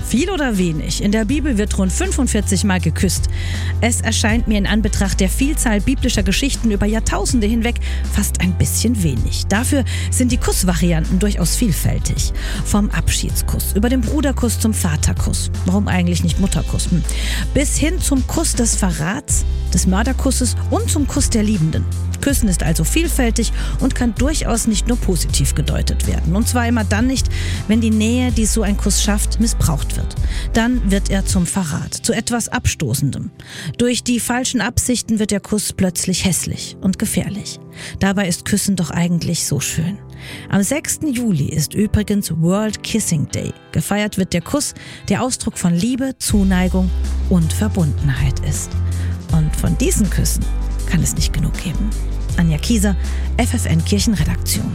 Viel oder wenig? In der Bibel wird rund 45 Mal geküsst. Es erscheint mir in Anbetracht der Vielzahl biblischer Geschichten über Jahrtausende hinweg fast ein bisschen wenig. Dafür sind die Kussvarianten durchaus vielfältig. Vom Abschiedskuss über den Bruderkuss zum Vaterkuss. Warum eigentlich nicht Mutterkuss? Bis hin zum Kuss des Verrats, des Mörderkusses und zum Kuss der Liebenden. Küssen ist also vielfältig und kann durchaus nicht nur positiv gedeutet werden. Und zwar immer dann nicht, wenn die Nähe, die so ein Kuss schafft, missbraucht wird. Dann wird er zum Verrat, zu etwas Abstoßendem. Durch die falschen Absichten wird der Kuss plötzlich hässlich und gefährlich. Dabei ist Küssen doch eigentlich so schön. Am 6. Juli ist übrigens World Kissing Day. Gefeiert wird der Kuss, der Ausdruck von Liebe, Zuneigung und Verbundenheit ist. Und von diesen Küssen kann es nicht genug geben. Anja Kieser, FFN Kirchenredaktion.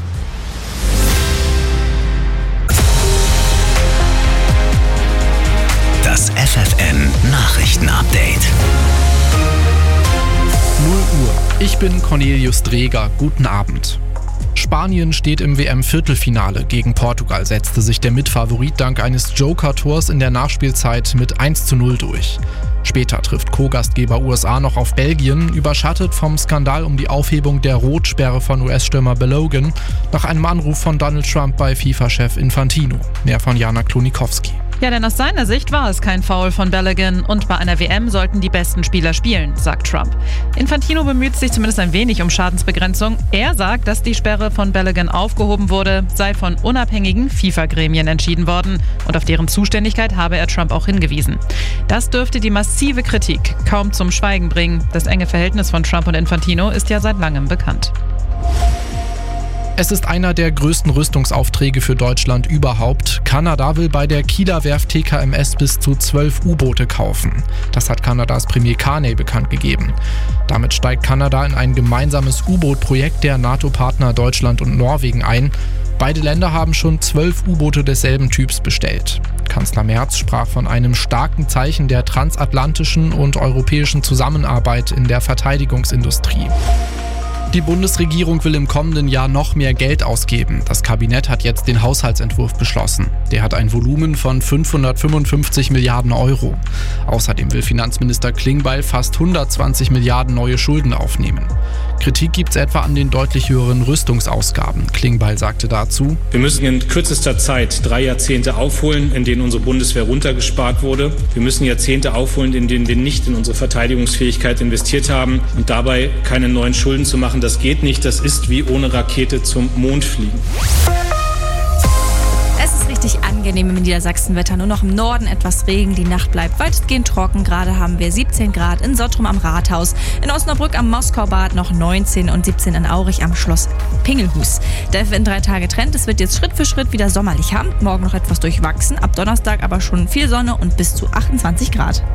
Das FFN Nachrichtenupdate. 0 Uhr. Ich bin Cornelius Dreger. Guten Abend. Spanien steht im WM-Viertelfinale. Gegen Portugal setzte sich der Mitfavorit dank eines Joker-Tors in der Nachspielzeit mit 1:0 durch. Später trifft Co-Gastgeber USA noch auf Belgien, überschattet vom Skandal um die Aufhebung der Rotsperre von US-Stürmer Balogun nach einem Anruf von Donald Trump bei FIFA-Chef Infantino. Mehr von Jana Klonikowski. Ja, denn aus seiner Sicht war es kein Foul von Balogun und bei einer WM sollten die besten Spieler spielen, sagt Trump. Infantino bemüht sich zumindest ein wenig um Schadensbegrenzung. Er sagt, dass die Sperre von Balogun aufgehoben wurde, sei von unabhängigen FIFA-Gremien entschieden worden und auf deren Zuständigkeit habe er Trump auch hingewiesen. Das dürfte die massive Kritik kaum zum Schweigen bringen. Das enge Verhältnis von Trump und Infantino ist ja seit langem bekannt. Es ist einer der größten Rüstungsaufträge für Deutschland überhaupt. Kanada will bei der Kieler Werft TKMS bis zu 12 U-Boote kaufen. Das hat Kanadas Premier Carney bekannt gegeben. Damit steigt Kanada in ein gemeinsames U-Boot-Projekt der NATO-Partner Deutschland und Norwegen ein. Beide Länder haben schon 12 U-Boote desselben Typs bestellt. Kanzler Merz sprach von einem starken Zeichen der transatlantischen und europäischen Zusammenarbeit in der Verteidigungsindustrie. Die Bundesregierung will im kommenden Jahr noch mehr Geld ausgeben. Das Kabinett hat jetzt den Haushaltsentwurf beschlossen. Der hat ein Volumen von 555 Milliarden Euro. Außerdem will Finanzminister Klingbeil fast 120 Milliarden neue Schulden aufnehmen. Kritik gibt es etwa an den deutlich höheren Rüstungsausgaben. Klingbeil sagte dazu: Wir müssen in kürzester Zeit 3 Jahrzehnte aufholen, in denen unsere Bundeswehr runtergespart wurde. Wir müssen Jahrzehnte aufholen, in denen wir nicht in unsere Verteidigungsfähigkeit investiert haben und dabei keine neuen Schulden zu machen. Das geht nicht. Das ist wie ohne Rakete zum Mond fliegen. Es ist richtig angenehm im Niedersachsenwetter. Nur noch im Norden etwas Regen. Die Nacht bleibt weitestgehend trocken. Gerade haben wir 17 Grad in Sottrum am Rathaus. In Osnabrück am Moskaubad noch 19 und 17 in Aurich am Schloss Pingelhus. Der FFN 3-Tage-Trend. Es wird jetzt Schritt für Schritt wieder sommerlich haben. Morgen noch etwas durchwachsen. Ab Donnerstag aber schon viel Sonne und bis zu 28 Grad.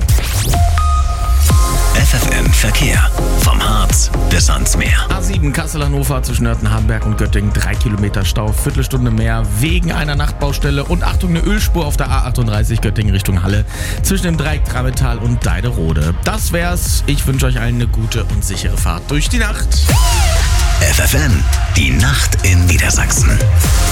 FFN Verkehr. Vom Harz bis ans Meer. A7 Kassel-Hannover zwischen Nörten-Hardenberg und Göttingen 3 Kilometer Stau, Viertelstunde mehr wegen einer Nachtbaustelle und Achtung, eine Ölspur auf der A38 Göttingen Richtung Halle zwischen dem Dreieck Trametal und Deiderode. Das wär's. Ich wünsche euch allen eine gute und sichere Fahrt durch die Nacht. FFN, die Nacht in Niedersachsen.